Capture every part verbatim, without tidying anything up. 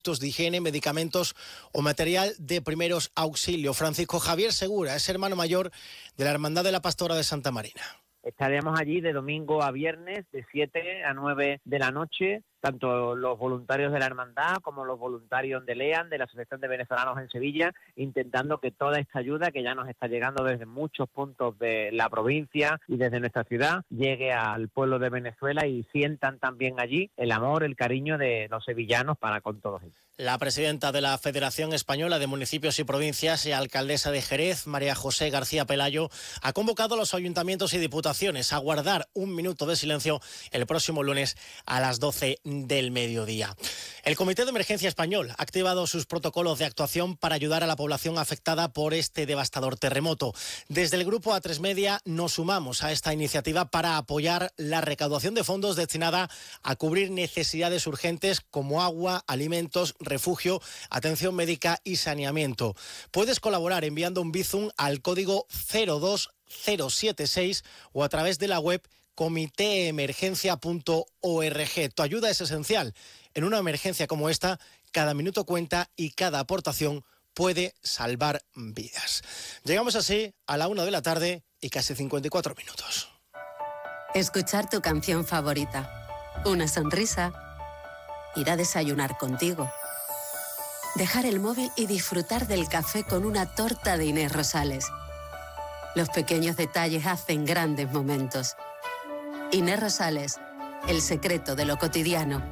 de higiene, medicamentos o material de primeros auxilios. Francisco Javier Segura es hermano mayor de la Hermandad de la Pastora de Santa Marina. Estaremos allí de domingo a viernes, de siete a nueve de la noche, tanto los voluntarios de la hermandad como los voluntarios de Lean, de la Asociación de Venezolanos en Sevilla, intentando que toda esta ayuda que ya nos está llegando desde muchos puntos de la provincia y desde nuestra ciudad, llegue al pueblo de Venezuela y sientan también allí el amor, el cariño de los sevillanos para con todos ellos. La presidenta de la Federación Española de Municipios y Provincias y alcaldesa de Jerez, María José García Pelayo, ha convocado a los ayuntamientos y diputaciones a guardar un minuto de silencio el próximo lunes a las doce del mediodía. El Comité de Emergencia Español ha activado sus protocolos de actuación para ayudar a la población afectada por este devastador terremoto. Desde el Grupo A tres Media nos sumamos a esta iniciativa para apoyar la recaudación de fondos destinada a cubrir necesidades urgentes como agua, alimentos, refugio, atención médica y saneamiento. Puedes colaborar enviando un Bizum al código cero dos cero siete seis o a través de la web comité emergencia punto org. Tu ayuda es esencial. En una emergencia como esta, cada minuto cuenta y cada aportación puede salvar vidas. Llegamos así a la una de la tarde y casi cincuenta y cuatro minutos. Escuchar tu canción favorita, una sonrisa, ir a desayunar contigo, dejar el móvil y disfrutar del café con una torta de Inés Rosales. Los pequeños detalles hacen grandes momentos. Inés Rosales, el secreto de lo cotidiano.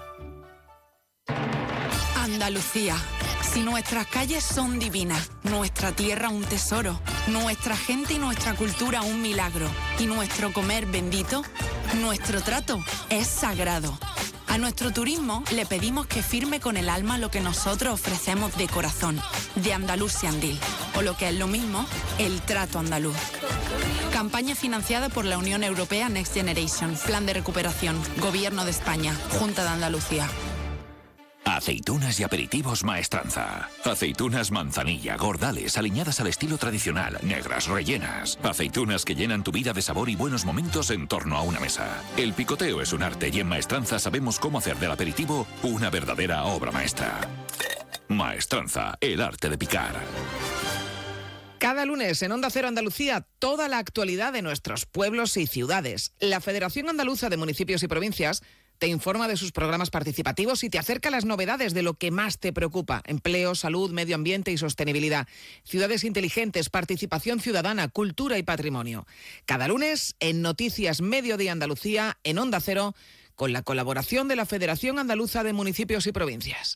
Andalucía. Si nuestras calles son divinas, nuestra tierra un tesoro, nuestra gente y nuestra cultura un milagro, y nuestro comer bendito, nuestro trato es sagrado. A nuestro turismo le pedimos que firme con el alma lo que nosotros ofrecemos de corazón, de Andalucía Andil, o lo que es lo mismo, el trato andaluz. Campaña financiada por la Unión Europea Next Generation, Plan de Recuperación, Gobierno de España, Junta de Andalucía. Aceitunas y aperitivos Maestranza. Aceitunas manzanilla, gordales, aliñadas al estilo tradicional, negras, rellenas. Aceitunas que llenan tu vida de sabor y buenos momentos en torno a una mesa. El picoteo es un arte y en Maestranza sabemos cómo hacer del aperitivo una verdadera obra maestra. Maestranza, el arte de picar. Cada lunes en Onda Cero Andalucía, toda la actualidad de nuestros pueblos y ciudades. La Federación Andaluza de Municipios y Provincias te informa de sus programas participativos y te acerca las novedades de lo que más te preocupa: empleo, salud, medio ambiente y sostenibilidad, ciudades inteligentes, participación ciudadana, cultura y patrimonio. Cada lunes en Noticias Mediodía Andalucía, en Onda Cero, con la colaboración de la Federación Andaluza de Municipios y Provincias.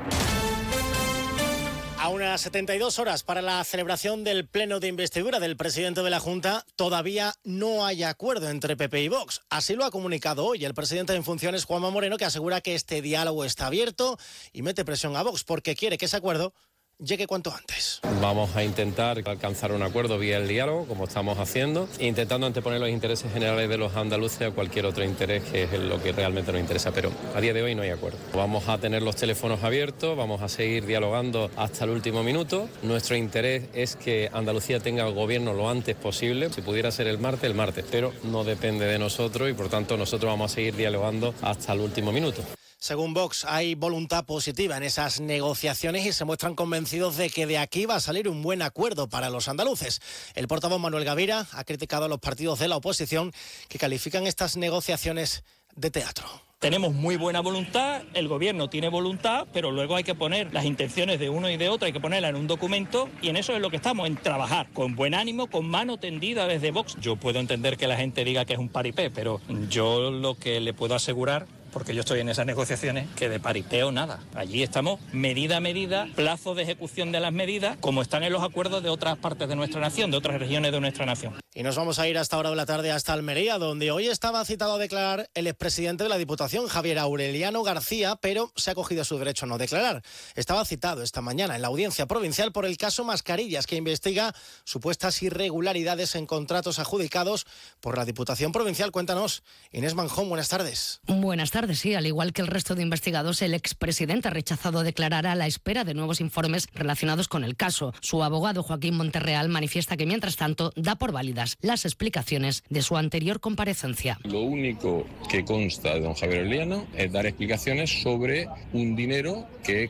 A unas setenta y dos horas para la celebración del pleno de investidura del presidente de la Junta, todavía no hay acuerdo entre P P y Vox. Así lo ha comunicado hoy el presidente en funciones, Juanma Moreno, que asegura que este diálogo está abierto y mete presión a Vox porque quiere que ese acuerdo llegue cuanto antes. Vamos a intentar alcanzar un acuerdo vía el diálogo, como estamos haciendo, intentando anteponer los intereses generales de los andaluces a cualquier otro interés, que es lo que realmente nos interesa, pero a día de hoy no hay acuerdo. Vamos a tener los teléfonos abiertos, vamos a seguir dialogando hasta el último minuto. Nuestro interés es que Andalucía tenga el gobierno lo antes posible, si pudiera ser el martes, el martes, pero no depende de nosotros y por tanto nosotros vamos a seguir dialogando hasta el último minuto. Según Vox, hay voluntad positiva en esas negociaciones y se muestran convencidos de que de aquí va a salir un buen acuerdo para los andaluces. El portavoz Manuel Gavira ha criticado a los partidos de la oposición que califican estas negociaciones de teatro. Tenemos muy buena voluntad, el gobierno tiene voluntad, pero luego hay que poner las intenciones de uno y de otro, hay que ponerlas en un documento y en eso es lo que estamos, en trabajar con buen ánimo, con mano tendida desde Vox. Yo puedo entender que la gente diga que es un paripé, pero yo lo que le puedo asegurar, porque yo estoy en esas negociaciones, que de paripeo nada. Allí estamos medida a medida, plazo de ejecución de las medidas, como están en los acuerdos de otras partes de nuestra nación, de otras regiones de nuestra nación. Y nos vamos a ir a esta hora de la tarde hasta Almería, donde hoy estaba citado a declarar el expresidente de la Diputación, Javier Aureliano García, pero se ha cogido su derecho a no declarar. Estaba citado esta mañana en la audiencia provincial por el caso Mascarillas, que investiga supuestas irregularidades en contratos adjudicados por la Diputación Provincial. Cuéntanos, Inés Manjón, buenas tardes. Buenas tardes. tarde, sí, al igual que el resto de investigados, el expresidente ha rechazado declarar a la espera de nuevos informes relacionados con el caso. Su abogado, Joaquín Monterreal, manifiesta que, mientras tanto, da por válidas las explicaciones de su anterior comparecencia. Lo único que consta de don Javier Oliano es dar explicaciones sobre un dinero que